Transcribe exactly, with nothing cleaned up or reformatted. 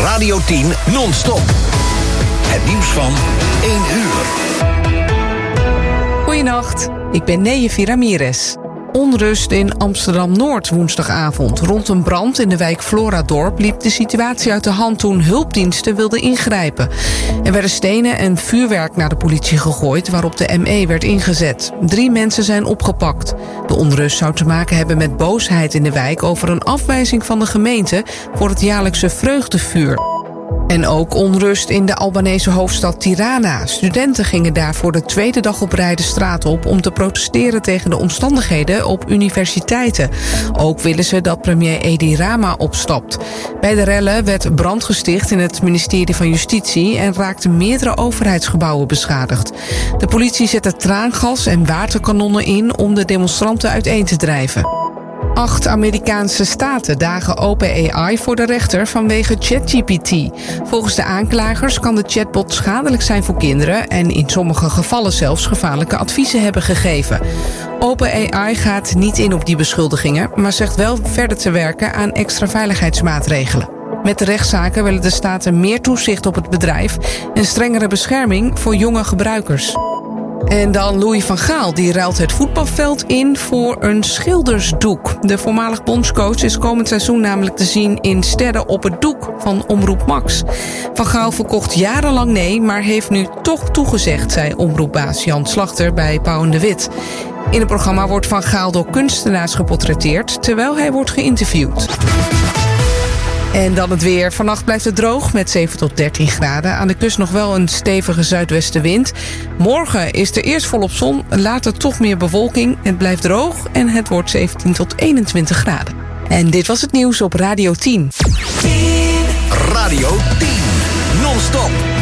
Radio tien non-stop. Het nieuws van één uur. Goedenacht, ik ben Neejevi Ramirez. Onrust in Amsterdam-Noord woensdagavond. Rond een brand in de wijk Floradorp liep de situatie uit de hand toen hulpdiensten wilden ingrijpen. Er werden stenen en vuurwerk naar de politie gegooid, waarop de M E werd ingezet. Drie mensen zijn opgepakt. De onrust zou te maken hebben met boosheid in de wijk over een afwijzing van de gemeente voor het jaarlijkse vreugdevuur. En ook onrust in de Albanese hoofdstad Tirana. Studenten gingen daar voor de tweede dag op rij de straat op om te protesteren tegen de omstandigheden op universiteiten. Ook willen ze dat premier Edi Rama opstapt. Bij de rellen werd brand gesticht in het ministerie van Justitie en raakten meerdere overheidsgebouwen beschadigd. De politie zette traangas en waterkanonnen in om de demonstranten uiteen te drijven. Acht Amerikaanse staten dagen OpenAI voor de rechter vanwege ChatGPT. Volgens de aanklagers kan de chatbot schadelijk zijn voor kinderen en in sommige gevallen zelfs gevaarlijke adviezen hebben gegeven. OpenAI gaat niet in op die beschuldigingen, maar zegt wel verder te werken aan extra veiligheidsmaatregelen. Met de rechtszaken willen de staten meer toezicht op het bedrijf en strengere bescherming voor jonge gebruikers. En dan Louis van Gaal, die ruilt het voetbalveld in voor een schildersdoek. De voormalig bondscoach is komend seizoen namelijk te zien in Sterren op het doek van Omroep Max. Van Gaal verkocht jarenlang nee, maar heeft nu toch toegezegd, zei omroepbaas Jan Slachter bij Pauw en de Wit. In het programma wordt Van Gaal door kunstenaars geportretteerd, terwijl hij wordt geïnterviewd. En dan het weer. Vannacht blijft het droog met zeven tot dertien graden. Aan de kust nog wel een stevige zuidwestenwind. Morgen is er eerst volop zon, later toch meer bewolking. Het blijft droog en het wordt zeventien tot eenentwintig graden. En dit was het nieuws op Radio tien. Radio tien non-stop.